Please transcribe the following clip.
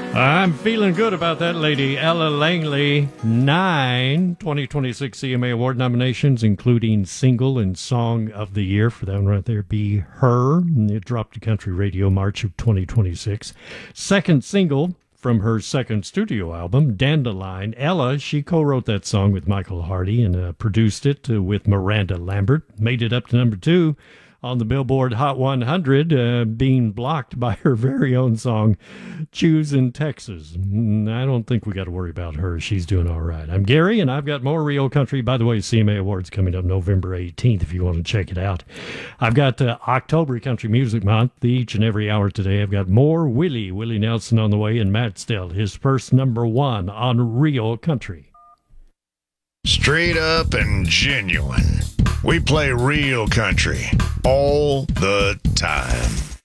I'm feeling good about that lady, Ella Langley. 9 2026 CMA Award nominations, including Single and Song of the Year. For that one right there, Be Her. It dropped to country radio March of 2026. Second single from her second studio album, Dandelion. Ella, she co-wrote that song with Michael Hardy and produced it with Miranda Lambert. Made it up to number 2 on the Billboard Hot 100, being blocked by her very own song, Choose in Texas. I don't think we got to worry about her. She's doing all right. I'm Gary, and I've got more Real Country. By the way, CMA Awards coming up November 18th if you want to check it out. I've got October Country Music Month each and every hour today. I've got more Willie Nelson on the way, and Matt Still, his first number 1 on Real Country. Straight up and genuine. We play real country all the time.